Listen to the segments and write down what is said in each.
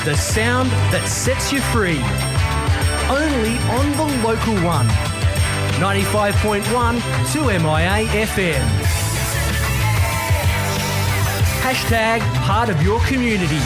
The sound that sets you free. Only on the local one. 95.1 2MIA FM. Hashtag part of your community.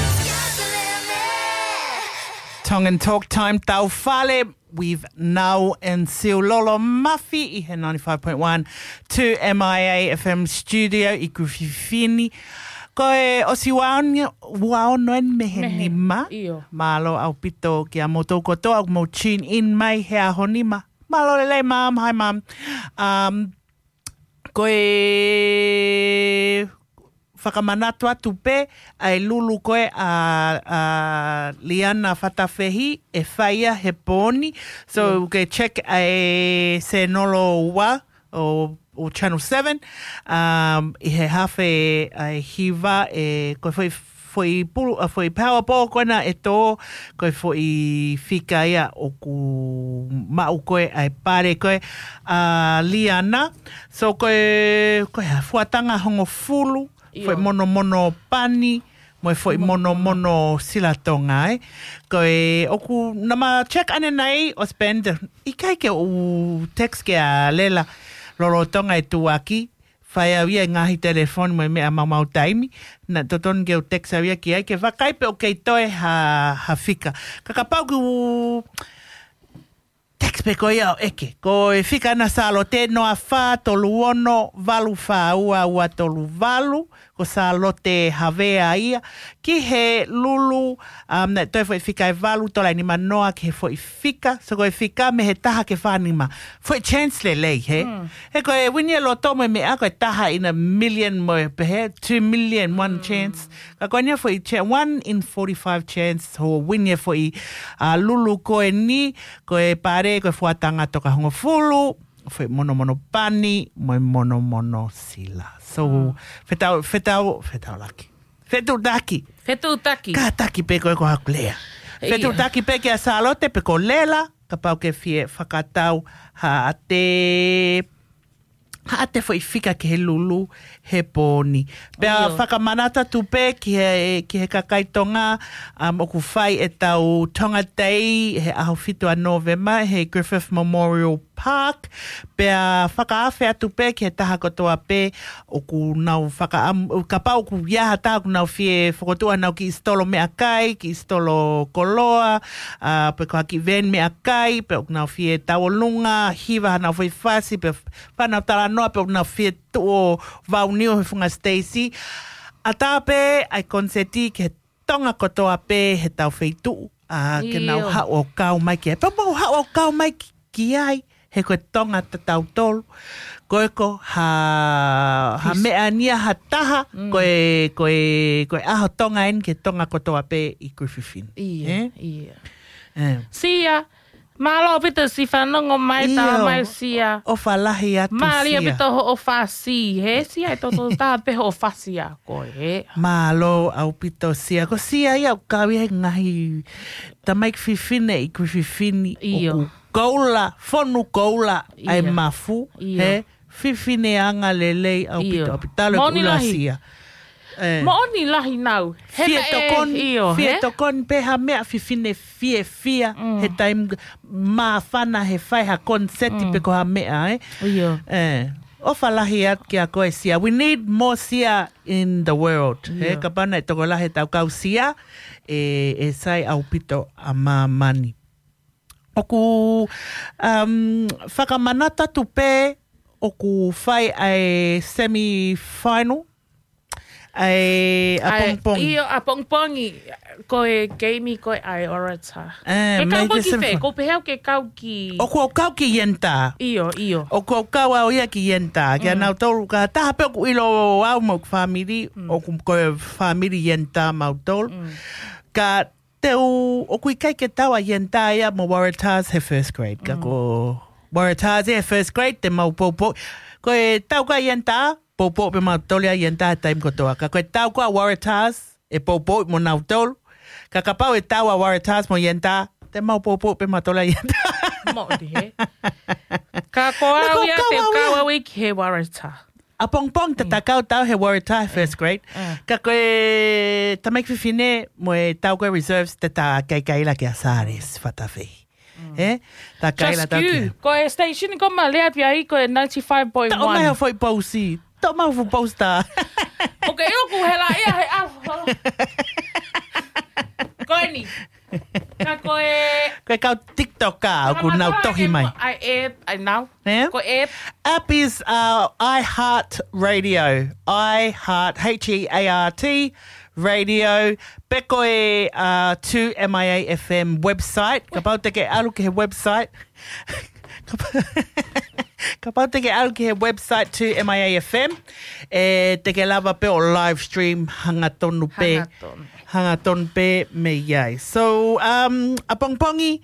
Tongue and Talk time, tau whale. We've now in Siololo Mafi, i he 95.1 2MIA FM studio, i Gruffifini. Koe osi waonoen meheni ma. Malo au pito ki a moto koto au mo tune in mai he a honi ma. Malo lele mam, hi mam. Koe whakamanatu atu pe ai lulu koe a Liana Fatawhehi e whaia he pōni. So ke check ai se nolo wa o Channel 7 I he hawhe ai hiva e koe foi Powerball koena e tō koe foi whika ia o ku mau koe ai pare koe Liana. So koe fuatanga hongo fulu foi mono pani moi foi mono silatonga koe oku nama check ane nei o spend I kai ke o text ke a lela lolo tonga e tuaki whai awia ngahi telefoni mo mea mau taimi na toton ke o text awia ki ai ke whakaipe o kei toe ha whika kakapau ku text pe koe au eke koe whika na salo te noa wha tolu ono valu wha ua tolu valu ko salo te havea ia ki he lulu na toi foi whika e valu tola ni manoa ke foi whika so koe whika me he taha ke whanima foi chance le lei he he koe winia lo tome me a koe taha in a million mo pehe 2 million one chance ka koe nia foi 1 in 45 chance ho winia foi lulu koe ni koe pare koe fuatanga toka hongo fulu foi mono pani moi mono sila so fetau laki fetu taki ka taki pe koe ko hakulea fetu taki pe ke salote pe ko lela ka pau ke fie whakatau ha ate foi fika ke he lulu he pōni. Pea whakamanata tupe ki he kakaitonga o ku whai e tau Tonga Day he aho fitu a Novema he Griffith Memorial Park. Pea whakaafe atu pe ki he taha kotoa pe o ku nau ka pau ku iaha taha ku nau fie whakotua nau ki istolo mea kai, ki istolo koloa, pe ko haki ven mea kai, pe o ku nau fie tawolunga, hiva nau fai whasi, pe whanau tala noa pe o nau fie tuo vaunio he funga Stacey. A tāpe ai konseti ke tonga kotoa pe he tau feitu. Ke nau hao kau mai ki ai. Pau hao kau mai ki ai. He koe tonga te tau tolu. Koe ko ha mea nia ha taha. Koe aho tonga en ke tonga kotoa pe I Griffithine. Ia. Sia. Malo pita si whanongo mai tā mai sia. O whalahi atu sia. Malia pita ho o whasi, he? Sia e toto tā pe ho o whasi a koe, he? Malo au pita sia. Ko sia ia o kawi he ngahi ta maik whiwhine I Griffithine. O koula, whonu koula ai mafu. He? Whiwhine anga lelei au pita. O pitalo kula sia. Mo oni lahi nau. Fie tokon peha mea whiwhine fie he taim maa whana he whai ha konseti pe ko ha mea, O whalahi at kia koe sia. We need more sia in the world. He kapana e toko lahe tau kau sia e sai au pito a maa mani. Oku whakamanata tupe oku whai ai semi-final ai apongpongi. A pongpongi koe gamey koe ai orata. Ke kau ki whe, ko pehau ke kau ki... O ko kau ki yenta. Iyo. O ko kau au ia ki yenta. Kia nau tolu ka taha pe ku ilo au mo family. O koe family yenta mau tolu. Ka teu, o kui kai ke tau a yenta ia mo Waratahs he first grade. Ka ko Waratahs he first grade te mau popo. Koe tau ka yenta... Popo pe mau tolu a yenta e taim kotoa. Ka koe tau ko a Waratahs e popo mo nau tolu. Ka kapau e tau a Waratahs mo yenta te mau popo pe mau tolu a yenta. Mo di he. Ka koa ia te kaua wiki he Waratah. A pong te takau tau he Waratah first grade. Ka koe ta make fifine mo tau koe reserves te ta kaila ke asares whatawhi. Ta kaila tau ke. Koe station ko ma lea pia i koe 95.1. Ta o mai hau foi pausi. Ta o mai hau pausta. Ok, oku hela ia he afu. Koe ni. Ka koe... Koe kau TikTok ka, oku nau tohi mai. I now. Ko app. App is iHeart Radio. iHeart, H-E-A-R-T, radio. Pe koe 2MIA FM website. Ka pau teke alu ke he website. Ka pau teke alu ke he website 2MIA FM. Teke lava pe o live stream hangatonu pe. Hangaton pe me yai. So, a pongpongi,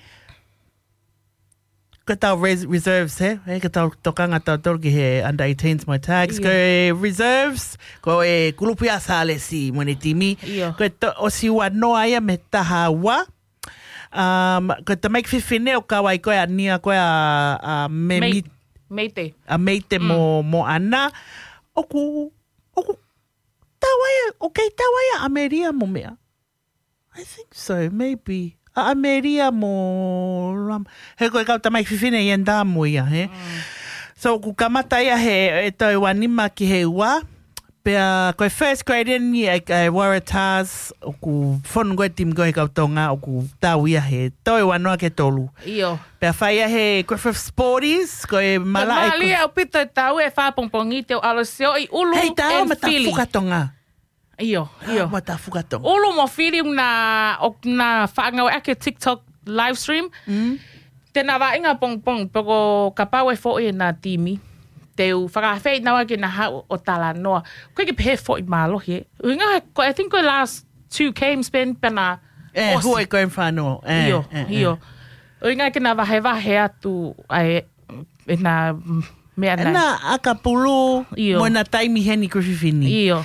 ko tau reserves he, ko tau tokanga tau torki he under 18s my tags, ko reserves, ko kulupi asale si mone timi, ko o siwa noa ia me taha wa, ko ta make fifine o kawai ko a nia ko a meite. A meite mo ana, oku tawaya, okay, tawaya Ameria mo mea. I think so, maybe. Ameria mo... He koe kau tamai whiwhine i enda mo ia, he? So, ku kamata ia he tau wanima ki he ua. Pea koe first grade ni e Waratahs, o ku whonu koe tim koe kau tonga, o ku tau ia he tau wanoa ke tolu. Iyo. Pea whai ia he Griffith Sporties, koe mala e... Mali au pito tau e whapongpongi te o alosio i ulu hei tau and mata Philly. whukatonga. Iyo. Mata whukatonga. Ulu mo Philly na whaangau ake TikTok live stream. Tēnā wainga pongpong, poko kapau e fo e nā timi. Teu whakawhei nawa ke na hau o tala noa. Koe ke pehe fo i mālohi. I think koe last 2 games ben pena... Hua e koe whanua. Iyo. Uinga ke na wahe atu ai e nā mea nai. Na akapulu mo na taimi heni Griffithini. Iyo.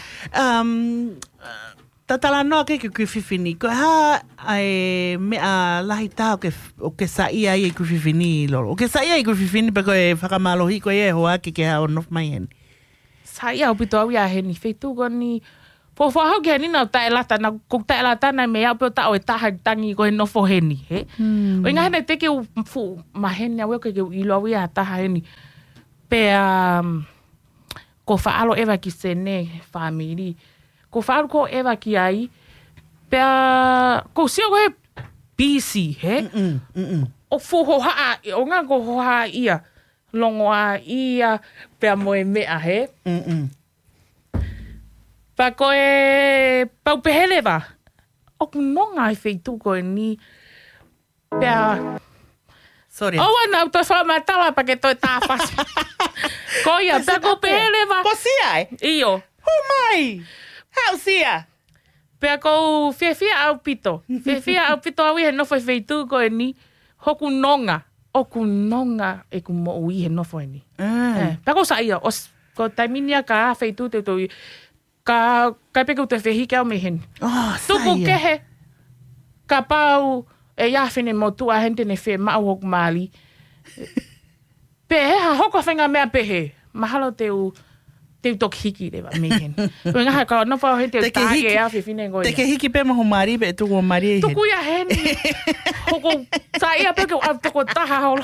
Tatala noa ke Griffithini. Ko ha ai mea lahi tau o ke saia i Griffithini lolo. O ke saia i Griffithini pe koe whakamalohi koe e hoa ke hao nof mai heni. Saia o pito au ia heni. Whetu goni... Po hau ke heni nau tae lata. Na kuk tae lata nai me au peo tau e taha tangi koe nofo heni. O inga hene teke u fu maheni au ke ilo au ia taha heni. Pea... Ko whaalo ewa ki sene family. Ko whaalo ko ewa ki ai. Pea... Ko sio koe busy, he? O fuho haa, o ngā ko hoa ia. Longo a ia, pea moe mea, he? Pa koe pau pehele wa. O nonga e wheitu koe ni. Pea... Sorry. Owa nau toi whamatala pa ke toi tāwhas. Koia, pea ko pehele wa. Ko sia e? Iyo. Humai! Hau sia? Pea ko whiawhia au pito. Whiawhia au pito au i he nofo e wheitu koe ni. Hoku nonga. Oku nonga e ku mo ui he nofo e ni. Pea ko sa ia. Ko taiminia ka a wheitu te tui. Ka peku te whehike au me hen. Tuku kehe. Ka pau e iawhine mo tua hente ne whe mau hoku maali. Pehe ha hoko whenga mea pehe. Mahalo teu toki hiki rewa me hen. Koe ngaha ka no whao hente o tāke e awhi whine ngoia. Teke hiki pe maho mari pe tuku o mari e hen. Tuku ia hen. Hoko sa ia peke au toko taha holo.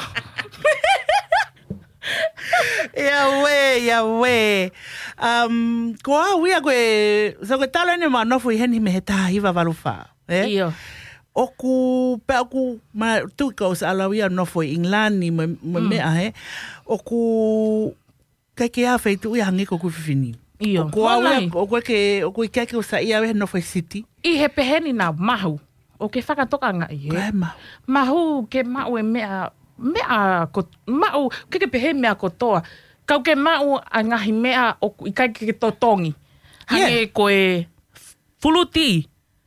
Ia we. Ko a wia koe, so koe talo ene ma nofu i heni me he taha hiwa waluwha. Iyo. Oku, pe oku, ma tuko sa alawia nofo i Inglani me mea he. Oku, keke a wheitu ia hangi ko kuwhiwhini. Iyo. Ko a wia, oku i keke o sa ia we nofo i city. I he peheni nā mahu. O ke whakatoka ngai he. Koe mahu. Mahu ke mau e mea mau, ke pehe mea kotoa. Kau ke mau a ngahi mea o i kai ke totongi. Hange koe fuluti.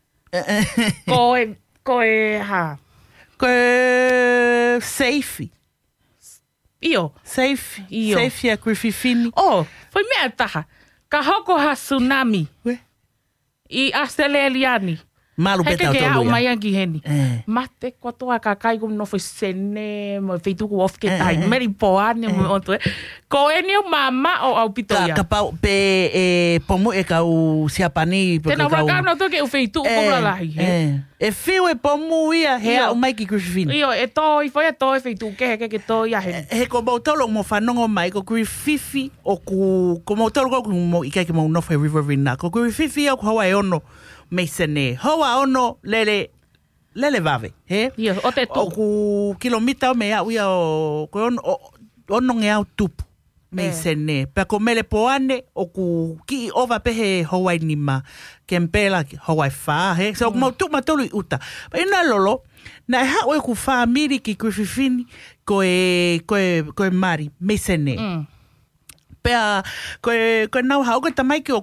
Koe ha. Koe seifi. Iyo. Seifi. Iyo. Seifi a Griffithini. Foi mea taha. Ka hoko ha tsunami. We? I Australiani. Malu Heke peta o ke au tolu mai ia. anki heni. Mate kua toa ka kai kum no foi sene, mo feituku of ke tai. Meri poane mo onto. Ko eni o mama o au pito ia. Ka pau pe pomu e kau siapani. Tena waka no to ke u feitu ko la lahi. E fiu e pomu ia he au mai ki Griffithini. Io e to i foi to e feitu ke ke to ia he. He ko mautolo mo whanongo mai ko Griffifi o ko mautolo ko mo ika ke mo no foi Riverina. Ko Griffifi o ko hawa e ono me sene. Hawa ono lele vave, he? Io o te tu. O ku kilomita o me au ia o ko ono nge au tupu. Me sene. Pe ko mele poane o ku ki ova pehe Hawaii nima. Kempela Hawaii fa, he? So mo tu matolu i uta. Pa ina lolo, na e hao e ku whaamiri ki Griffithini ko e mari, me sene. Pea, koe nau hao koe tamai ki o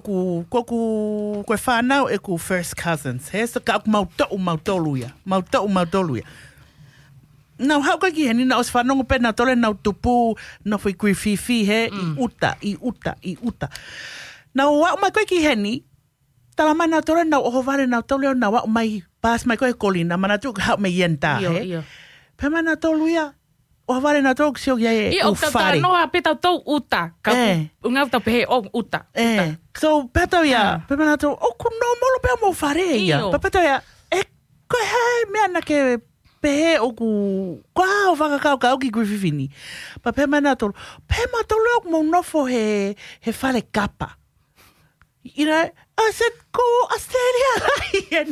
koe whanau e ku first cousins, he? So ka aku mautolu ia. Mautolu ia. Nau hao koe ki heni na os whanongo pe na tole nau tupu na fui Griffifi, he? I uta. Nau wau mai koe ki heni, tala mai nau tole nau oho vare nau tole o nau wau mai pas mai koe kolina, mana tu hao me yenta, he? Pe mai nau tolu ia, oho vare nau tolu kisio ia e u whare. I o noa peta tau uta, ka unga tau pehe o uta. So peta ia, pe mai nau tolu, oku no molo pe mo whare ia. Pa peta ia, koe hei mea na ke pehe oku, koe hao whakakau ka auki Griffithini. Pa pe mai nau tolu, pe mai tolu oku mo nofo he whare kapa. You know, I said, ko Australia.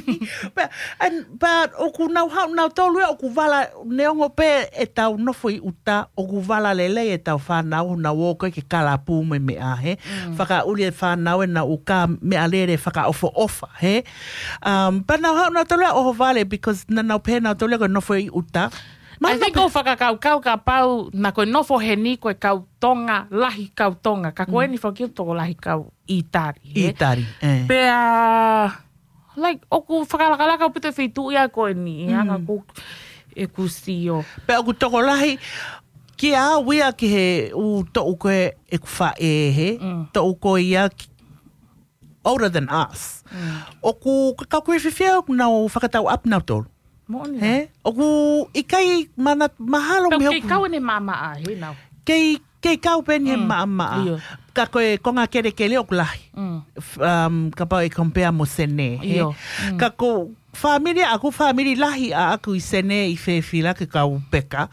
But oku nau tolu oku vala neongo pe e tau nofo I uta, oku vala lele e tau whanau na wokoe ke kalapu me ahe. Whaka uli e whanau e na uka me alere whaka ofa, he? But nau tolu oho vale because nau pe nau tolu ko nofo I uta. I think ko whakakau ka pau na koe nofo he ni koe kau tonga, lahi kau tonga. Ka koe ni whakio toko lahi kau Itari. Itari, Pea, like, oku whakalakalaka o pito whitu ia koe ni. Anga ko e kusio. Pea oku toko lahi, ki a wia ki he u to'u koe e ku wha he, to'u koe ia older than us. Oku kakau Griffithia oku nau whakatau up nau tolu. He? Oku ikai mahalo me hoku. Kei kau ne mama a, he nau. Kei kau pen he maa. Ka koe konga kere kele oku lahi. Ka pau e kompea mo sene. Ka ko familia, aku family lahi a aku I sene I whewhila ke kau peka.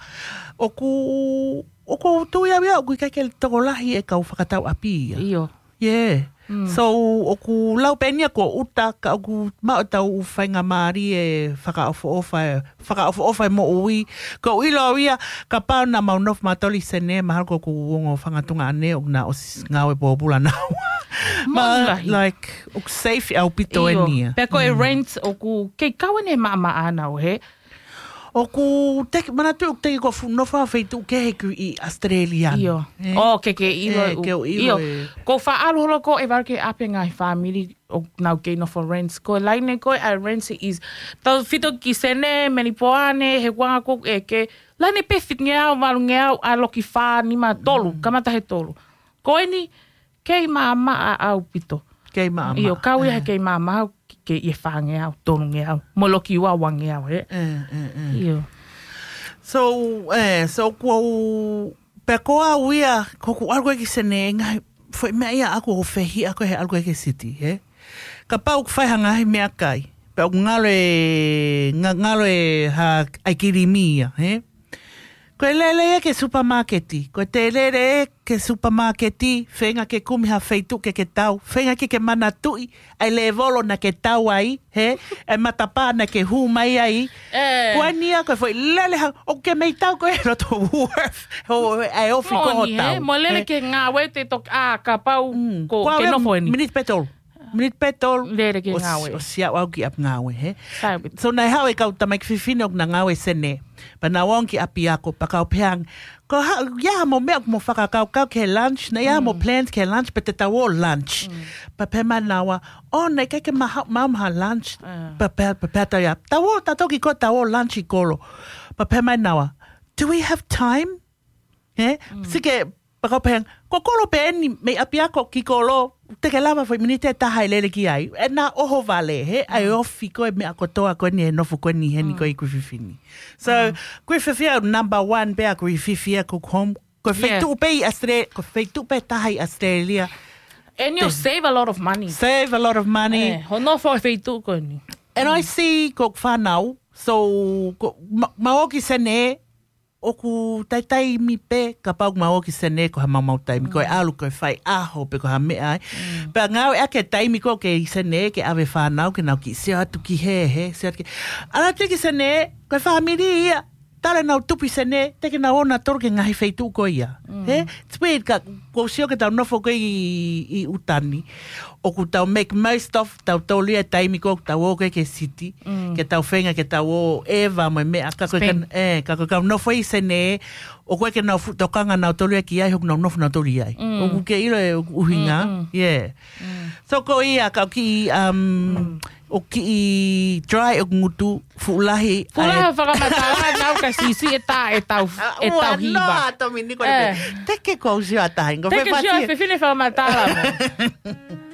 Oku tuia wia oku ikai kele toko lahi e kau whakatau api. Yeah. So, oku lau penia ko uta ka oku maotau whainga maari e whakaofo mo ui. Ko ilo ia ka pau na maunof matoli sene mahal ko ku wongo whangatunga ane o na os ngawe bōpula nau. Like, oku safe au pito e nia. Pea ko e rent oku kei kawane mama anau he. Oku teki manatu teki ko nofa feitu ke heku I Australian. Io. Ke ilo. Io. Ko whaalolo ko e warke ape ngai family o nau kei nofa rents. Ko laine ko a rents is tau fito ki sene meni poane he wanga ko e ke laine pe fit ngeau malu ngeau a loki wha nima tolu. Kamata he tolu. Ko eni kei mama a au pito. Kei mama. Io. Kau ia kei mama ke I whangeau, tonu ngeau. Moloki ua wangeau, he? Io. So kua pe koa uia, koku algo ki sene ngai, foi mea ia ako o whehi, ako he algo ke city, he? Ka pau ku whaihanga he mea kai. Pe o ngalo e ha aikirimia, he? Koe lele ke supermarketi. Koe te lele ke supermarketi. Whenga ke kumiha feitu ke tau. Whenga ke manatui. Ai le volo na ke tau ai. He? E matapa na ke hu mai ai. Koe nia koe foi lele hang. O ke mei tau koe roto worth. Ai ofi ko ho tau. Mo lele ke ngā we te tok ka pau ko ke nofo ni. Minute petol. Minute petol. Lele ke ngā we. O sia wau ki ap ngā we, he? So nai hau e kau tamai ki whiwhine o na ngā we sene. Pa na wonki api ako, pa kau peang. Ko ia mo mea mo whakakau ke lunch, na ia mo plans ke lunch, pa te tau lunch. Pa pe manawa, nei kai ke maha lunch, pa pe tau ia. Tau toki ko tau lunch I kolo. Pa pe manawa, do we have time? Sike, Pakopeng, ko kolo pe ni me apia ko ki kolo te ke lava foi minite taha lele ki ai. E na oho vale he ai ofi ko me akotoa ko ni no fu ko ni he ni ko I kuififini. So kuififia number 1 be a kuififia ko home ko feitu pe Australia ko feitu pe taha Australia. And you save a lot of money. Save a lot of money. Hono fo feitu ko ni. And I see ko whanau, so maoki sene o ku taitai mi pe ka pau maoki sene ko ha mamau tai mi ko alu ko fai aho pe ko ha me ai. Pa ngau e ke tai mi ko ke sene ke ave whanau ke nau ki se atu ki he se atu ki. Ala te ki sene ko family ia. Tale nau tupi sene, teke nau ona toru ke ngahi feitu ko ia. He? Tspui ka ko sio ke tau nofo ko I utani. O ku tau make most of tau tolu e taimi ko tau o ke city. Ke tau whenga ke tau o eva mo me a kako ka nofo I sene. O koe ke nau tokanga nau tolu e ki ai hoku nau nofo nau tolu ai. O ku ke ilo e uhinga. Yeah. So ko ia ka ki o ki dry o ngutu fulahi whakamatala nau ka sisi e tau hiva. No, to mi ni ko te ke ko si ata. Te ke si o whiwhine whakamatala mo.